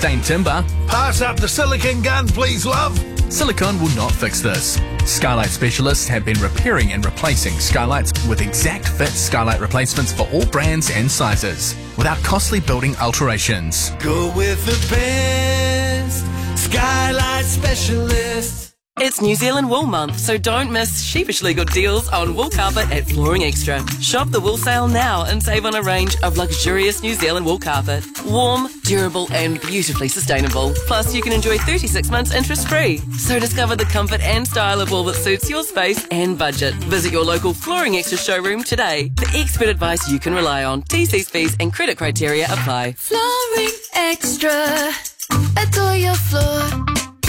stained timber. Pass up the silicone gun, please, love. Silicone will not fix this. Skylight specialists have been repairing and replacing skylights with exact fit skylight replacements for all brands and sizes, without costly building alterations. Go with the best Skylight specialist. It's New Zealand Wool Month, so don't miss sheepishly good deals on wool carpet at Flooring Extra. Shop the wool sale now and save on a range of luxurious New Zealand wool carpet. Warm, durable and beautifully sustainable. Plus, you can enjoy 36 months interest-free. So discover the comfort and style of wool that suits your space and budget. Visit your local Flooring Extra showroom today for expert advice you can rely on. TC's fees and credit criteria apply. Flooring Extra. Adore your floor.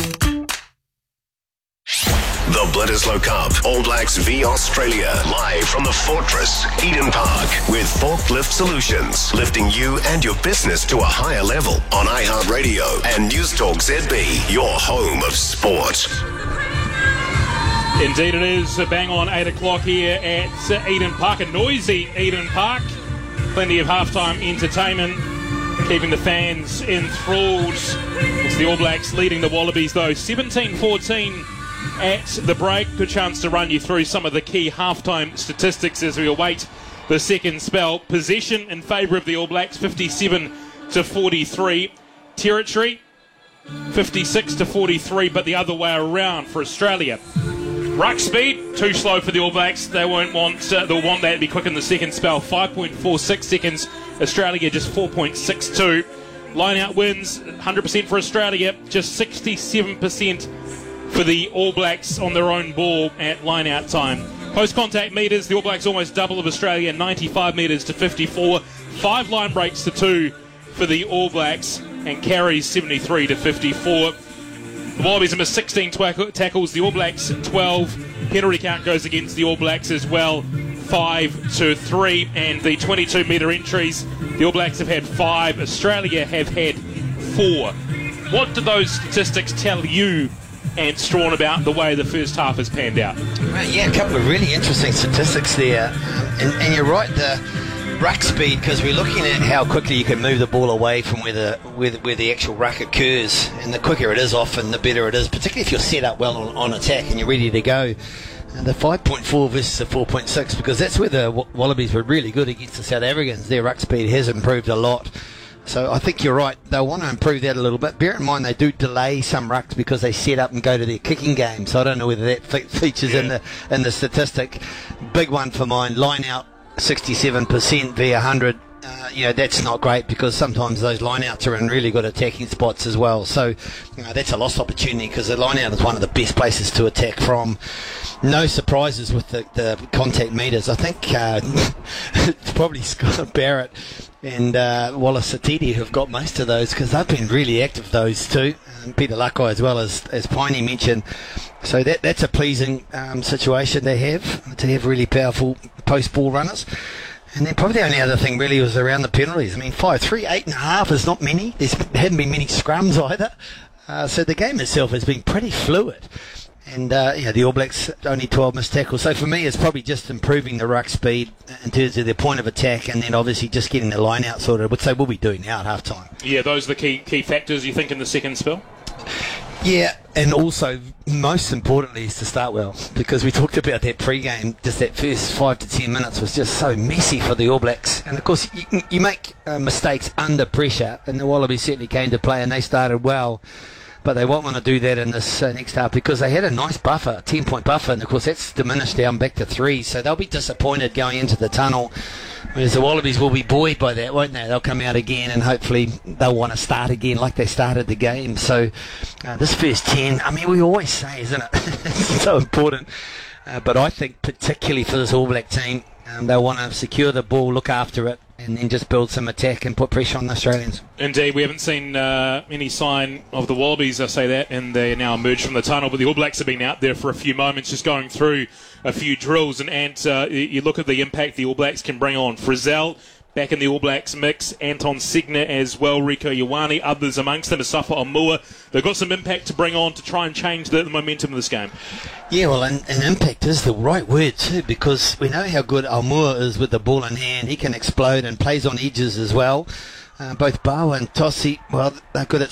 The Bledisloe Cup, All Blacks v Australia, live from the Fortress, Eden Park, with Forklift Solutions, lifting you and your business to a higher level on iHeartRadio and News Talk ZB, your home of sport. Indeed it is, bang on 8 o'clock here at Eden Park, a noisy Eden Park. Plenty of halftime entertainment, keeping the fans enthralled. It's the All Blacks leading the Wallabies though, 17-14 at the break. Good chance to run you through some of the key halftime statistics as we await the second spell. Possession in favour of the All Blacks, 57-43. Territory, 56-43, but the other way around for Australia. Ruck speed, too slow for the All Blacks. They'll want that to be quick in the second spell. 5.46 seconds. Australia just 4.62. Line out wins, 100% for Australia, just 67% for the All Blacks on their own ball at line-out time. Post-contact metres, the All Blacks almost double of Australia, 95 metres to 54. 5 line breaks to 2 for the All Blacks, and carries 73 to 54. The Wallabies missed 16 tackles, the All Blacks 12. Penalty count goes against the All Blacks as well, 5 to 3. And the 22-metre entries, the All Blacks have had 5, Australia have had 4. What do those statistics tell you, and Strawn, about the way the first half has panned out? Yeah, a couple of really interesting statistics there. And you're right, the ruck speed, because we're looking at how quickly you can move the ball away from where the actual ruck occurs. And the quicker it is often, the better it is, particularly if you're set up well on attack and you're ready to go. And the 5.4 versus the 4.6, because that's where the Wallabies were really good against the South Africans. Their ruck speed has improved a lot. So I think you're right. They'll want to improve that a little bit. Bear in mind they do delay some rucks because they set up and go to their kicking game. So I don't know whether that features in the statistic. Big one for mine. Line out 67% v 100. That's not great because sometimes those line-outs are in really good attacking spots as well. So that's a lost opportunity because the line-out is one of the best places to attack from. No surprises with the contact meters. I think it's probably Scott Barrett and Wallace Satiti who've got most of those because they've been really active, those two. Peter Lakai as well as Piney mentioned. So that's a pleasing situation to have really powerful post-ball runners. And then probably the only other thing really was around the penalties. I mean, 5-3, 8.5 is not many. There hadn't been many scrums either. So the game itself has been pretty fluid. And, the All Blacks only 12 missed tackles. So for me, it's probably just improving the ruck speed in terms of their point of attack and then obviously just getting the line out sorted, which they will be doing now at half-time. Yeah, those are the key factors, you think, in the second spell? Yeah, and also, most importantly, is to start well, because we talked about that pre-game, just that first 5 to 10 minutes was just so messy for the All Blacks. And, of course, you make mistakes under pressure, and the Wallabies certainly came to play, and they started well. But they won't want to do that in this next half because they had a nice buffer, a 10-point buffer, and, of course, that's diminished down back to 3. So they'll be disappointed going into the tunnel, whereas the Wallabies will be buoyed by that, won't they? They'll come out again and hopefully they'll want to start again like they started the game. So this first 10, I mean, we always say, isn't it? It's so important. But I think particularly for this All Black team, they'll want to secure the ball, look after it, and then just build some attack and put pressure on the Australians. Indeed, we haven't seen any sign of the Wallabies, I say that, and they now emerged from the tunnel, but the All Blacks have been out there for a few moments just going through a few drills, and you look at the impact the All Blacks can bring on. Frizzell back in the All Blacks mix, Anton Segner as well, Rieko Ioane, others amongst them, Asafa Omua. They've got some impact to bring on to try and change the momentum of this game. Yeah, well, and impact is the right word too, because we know how good Omua is with the ball in hand. He can explode and plays on edges as well. Both Bawa and Tosi, well, they're good at